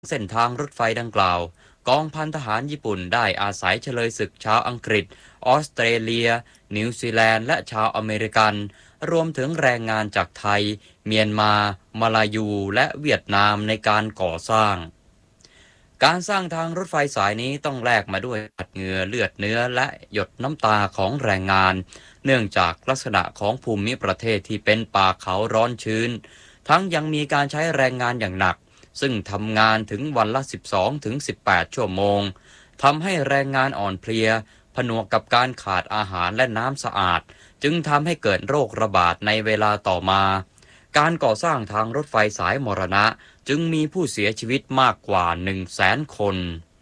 เส้นทางรถไฟดังกล่าวกองพันทหารญี่ปุ่นได้อาศัยเฉลยศึกชาวอังกฤษออสเตรเลียนิวซีแลนด์และชาวอเมริกันรวมถึงแรงงานจากไทยเมียนมามาลายูและเวียดนามในการก่อสร้างการสร้างทางรถไฟสายนี้ต้องแลกมาด้วยเหงื่อเลือดเนื้อและหยดน้ำตาของแรงงานเนื่องจากลักษณะของภูมิประเทศที่เป็นป่าเขาร้อนชื้นทั้งยังมีการใช้แรงงานอย่างหนักซึ่งทำงานถึงวันละ12-18 ชั่วโมงทำให้แรงงานอ่อนเพลียผนวกกับการขาดอาหารและน้ำสะอาดจึงทำให้เกิดโรคระบาดในเวลาต่อมาการก่อสร้างทางรถไฟสายมรณะจึงมีผู้เสียชีวิตมากกว่า 100,000 คน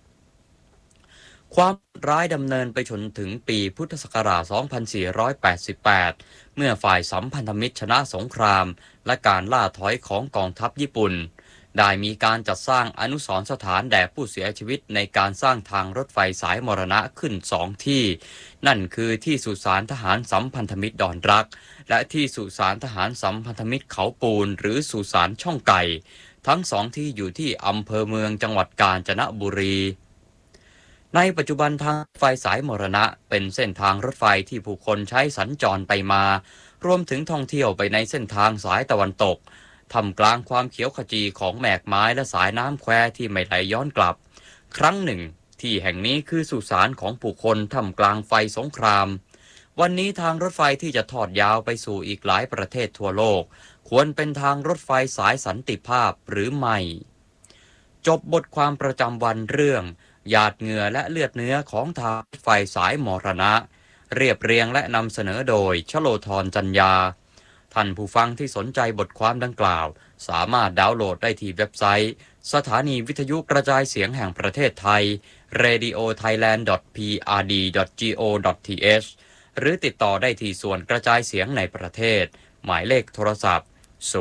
ความร้ายดำเนินไปจนถึงปีพุทธศักราช 2488 เมื่อฝ่ายสัมพันธมิตรชนะสงครามและการล่าถอยของกองทัพญี่ปุ่นได้มีการจัดสร้างอนุสรณ์สถานแด่ผู้เสียชีวิตในการสร้างทางรถไฟสายมรณะขึ้น2 ที่นั่นคือที่สุสานทหารสัมพันธมิตรดอนรักและที่สุสานทหารสัมพันธมิตรเขาปูนหรือสุสานช่องไก่ทั้ง2ที่อยู่ที่อำเภอเมืองจังหวัดกาญจนบุรีในปัจจุบันทางรถไฟสายมรณะเป็นเส้นทางรถไฟที่ผู้คนใช้สัญจรไปมารวมถึงท่องเที่ยวไปในเส้นทางสายตะวันตกท่ามกลางความเขียวขจีของแมกไม้และสายน้ำแควที่ไม่ไหลย้อนกลับครั้งหนึ่งที่แห่งนี้คือสุสานของผู้คนท่ามกลางไฟสงครามวันนี้ทางรถไฟที่จะทอดยาวไปสู่อีกหลายประเทศทั่วโลกควรเป็นทางรถไฟสายสันติภาพหรือไม่จบบทความประจำวันเรื่องหยาดเหงื่อและเลือดเนื้อของทางรถไฟสายมรณะเรียบเรียงและนำเสนอโดยชโลธรจันยาท่านผู้ฟังที่สนใจบทความดังกล่าวสามารถดาวน์โหลดได้ที่เว็บไซต์สถานีวิทยุกระจายเสียงแห่งประเทศไทย radiothailand.prd.go.th หรือติดต่อได้ที่ส่วนกระจายเสียงในประเทศหมายเลขโทรศัพท์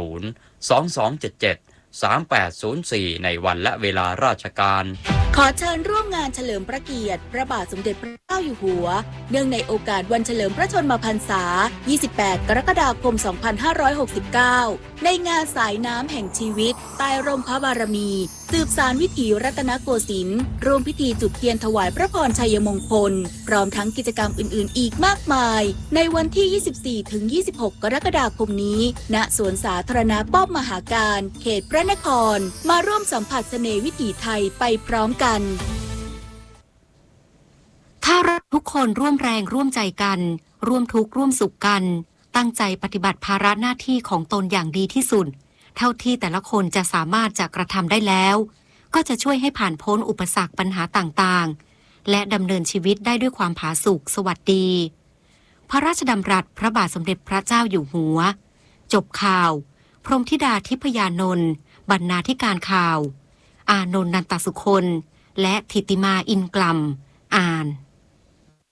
022773804 ในวันและเวลาราชการขอเชิญร่วมงานเฉลิมพระเกียรติพระบาทสมเด็จพระเจ้าอยู่หัวเนื่องในโอกาสวันเฉลิมพระชนมพรรษา 28 กรกฎาคม 2569 ในงานสายน้ำแห่งชีวิตใต้ร่มพระบารมีสืบสานวิถีรัตนโกสินทร์ร่วมพิธีจุดเทียนถวายพระพรชัยมงคลพร้อมทั้งกิจกรรมอื่นๆอีกมากมายในวันที่ 24-26 กรกฎาคมนี้ณสวนสาธารณะป้อมมหาการเขตพระนครมาร่วมสัมผัสเสน่ห์วิถีไทยไปพร้อมกันถ้าเราทุกคนร่วมแรงร่วมใจกันร่วมทุกข์ร่วมสุขกันตั้งใจปฏิบัติภาระหน้าที่ของตนอย่างดีที่สุดเท่าที่แต่ละคนจะสามารถจะกระทำได้แล้วก็จะช่วยให้ผ่านพ้นอุปสรรคปัญหาต่างๆและดำเนินชีวิตได้ด้วยความผาสุกสวัสดีพระราชดำรัสพระบาทสมเด็จพระเจ้าอยู่หัวจบข่าวพรหมธิดาทิพยานนท์บรรณาธิการข่าวอานนท์นันตสุคนและธิติมาอินกลัมอ่าน